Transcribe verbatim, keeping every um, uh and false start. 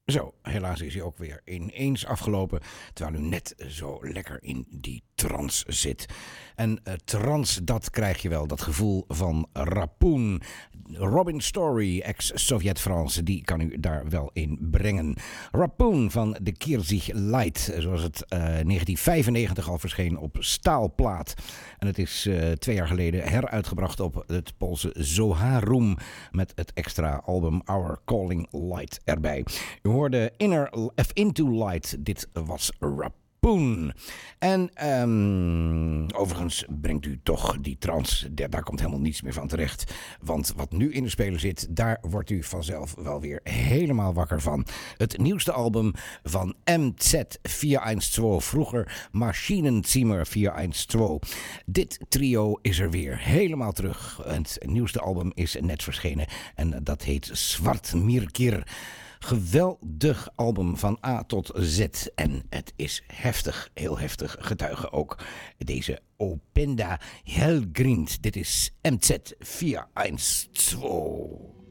Zo, helaas is hij ook weer ineens afgelopen, terwijl u net zo lekker in die trance zit. En uh, trance, dat krijg je wel, dat gevoel van Rapun. Robin Story, ex-Sovjet-France, die kan u daar wel in brengen. Rapun van de Kirzig Light, zoals het uh, negentien vijfennegentig al verscheen op staalplaat. En het is uh, twee jaar geleden heruitgebracht op het Poolse Zoharum met het extra album Our Calling Light erbij. U hoorde Inner F Into Light, dit was Rapun. En um, overigens brengt u toch die trance, daar, daar komt helemaal niets meer van terecht. Want wat nu in de speler zit, daar wordt u vanzelf wel weer helemaal wakker van. Het nieuwste album van M Z vierhonderdtwaalf, vroeger Maschinenzimmer vierhonderdtwaalf. Dit trio is er weer helemaal terug. Het nieuwste album is net verschenen en dat heet Zwart Mirkir. Geweldig album van A tot Z. En het is heftig, heel heftig. Getuige ook deze Openda Helgrind. Dit is M Z vierhonderdtwaalf.